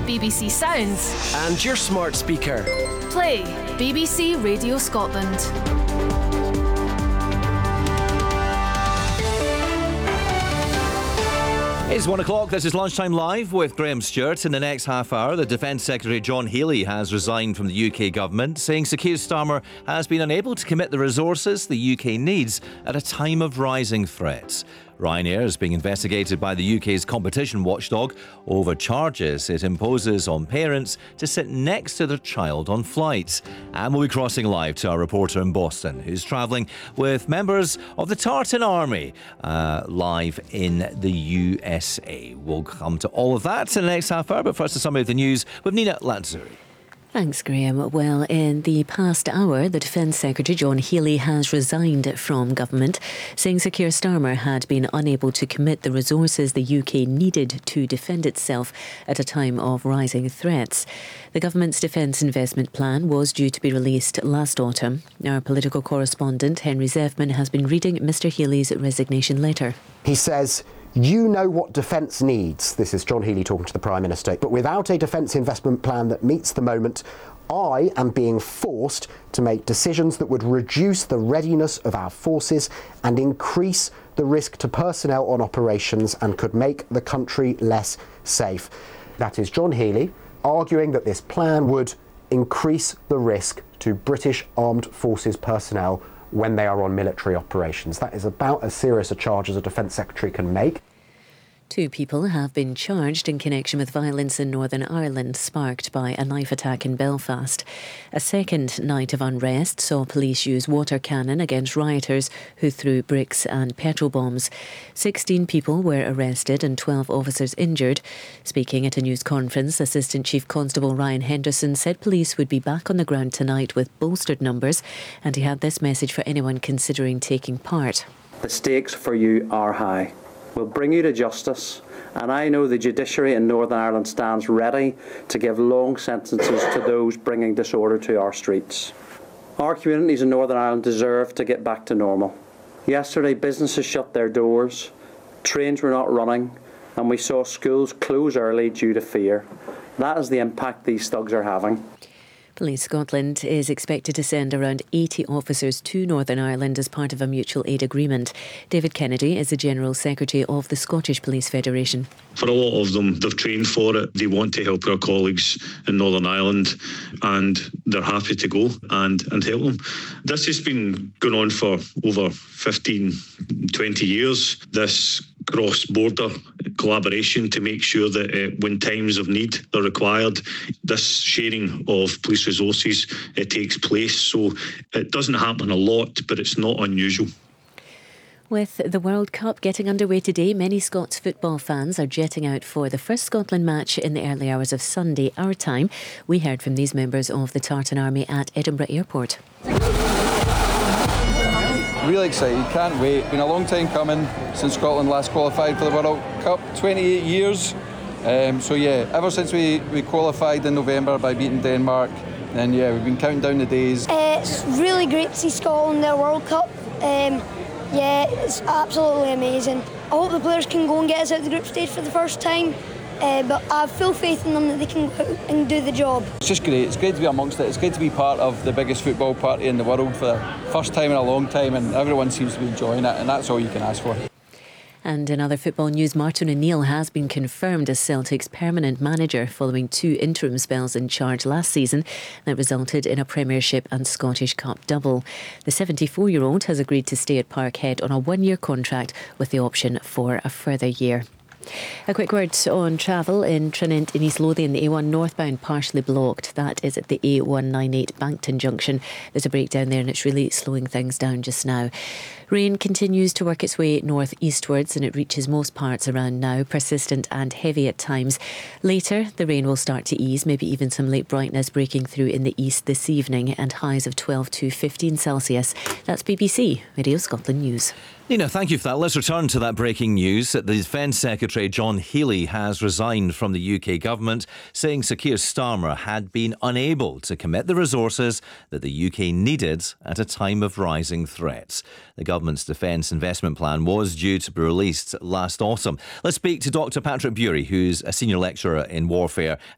BBC Sounds, and your smart speaker. play BBC Radio Scotland. It's 1 o'clock. This is Lunchtime Live with Graham Stewart. In the next half hour, the Defence Secretary John Healey has resigned from the UK government, saying Sir Keir Starmer has been unable to commit the resources the UK needs at a time of rising threats. Ryanair is being investigated by the UK's competition watchdog over charges it imposes on parents to sit next to their child on flights. And we'll be crossing live to our reporter in Boston, who's travelling with members of the Tartan Army live in the USA. We'll come to all of that in the next half hour, but first a summary of the news with Nina Lazzari. Thanks, Graham. Well, in the past hour, the Defence Secretary John Healey has resigned from government, saying Sir Keir Starmer had been unable to commit the resources the UK needed to defend itself at a time of rising threats. The government's defence investment plan was due to be released last autumn. Our political correspondent Henry Zevman has been reading Mr Healey's resignation letter. He says, "You know what defence needs." This is John Healey talking to the Prime Minister. "But without a defence investment plan that meets the moment, I am being forced to make decisions that would reduce the readiness of our forces and increase the risk to personnel on operations and could make the country less safe." That is John Healey arguing that this plan would increase the risk to British Armed Forces personnel when they are on military operations. That is about as serious a charge as a Defence Secretary can make. 2 people have been charged in connection with violence in Northern Ireland sparked by a knife attack in Belfast. A second night of unrest saw police use water cannon against rioters who threw bricks and petrol bombs. 16 people were arrested and 12 officers injured. Speaking at a news conference, Assistant Chief Constable Ryan Henderson said police would be back on the ground tonight with bolstered numbers, and he had this message for anyone considering taking part. The stakes for you are high. We'll bring you to justice, and I know the judiciary in Northern Ireland stands ready to give long sentences to those bringing disorder to our streets. Our communities in Northern Ireland deserve to get back to normal. Yesterday, businesses shut their doors, trains were not running, and we saw schools close early due to fear. That is the impact these thugs are having. Police Scotland is expected to send around 80 officers to Northern Ireland as part of a mutual aid agreement. David Kennedy is the General Secretary of the Scottish Police Federation. For a lot of them, they've trained for it. They want to help our colleagues in Northern Ireland, and they're happy to go and help them. This has been going on for over 15, 20 years. This cross-border collaboration to make sure that when times of need are required, this sharing of police resources takes place. So it doesn't happen a lot, but it's not unusual. With the World Cup getting underway today, many Scots football fans are jetting out for the first Scotland match in the early hours of Sunday, our time. We heard from these members of the Tartan Army at Edinburgh Airport. Really excited, can't wait. Been a long time coming since Scotland last qualified for the World Cup, 28 years. Ever since we qualified in November by beating Denmark, then we've been counting down the days. It's really great to see Scotland in the World Cup. It's absolutely amazing. I hope the players can go and get us out of the group stage for the first time. But I have full faith in them that they can go out and do the job. It's just great. It's great to be amongst it. It's great to be part of the biggest football party in the world for the first time in a long time, and everyone seems to be enjoying it, and that's all you can ask for. And in other football news, Martin O'Neill has been confirmed as Celtic's permanent manager following 2 interim spells in charge last season that resulted in a Premiership and Scottish Cup double. The 74-year-old has agreed to stay at Parkhead on a 1-year contract with the option for a further year. A quick word on travel in Trinent in East Lothian. The A1 northbound partially blocked. That is at the A198 Bankton junction. There's a breakdown there and it's really slowing things down just now. Rain continues to work its way north-eastwards and it reaches most parts around now, persistent and heavy at times. Later, the rain will start to ease, maybe even some late brightness breaking through in the east this evening, and highs of 12 to 15 Celsius. That's BBC Radio Scotland News. Nina, thank you for that. Let's return to that breaking news. The Defence Secretary John Healey has resigned from the UK government, saying Sir Keir Starmer had been unable to commit the resources that the UK needed at a time of rising threats. The government's defence investment plan was due to be released last autumn. Let's speak to Dr Patrick Bury, who's a senior lecturer in warfare